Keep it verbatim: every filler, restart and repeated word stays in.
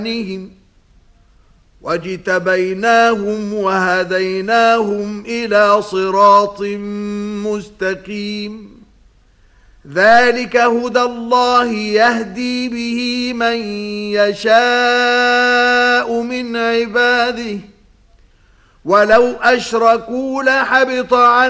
واجتبيناهم وهديناهم إلى صراط مستقيم. ذلك هدى الله يهدي به من يشاء من عباده ولو أشركوا لحبط عنهم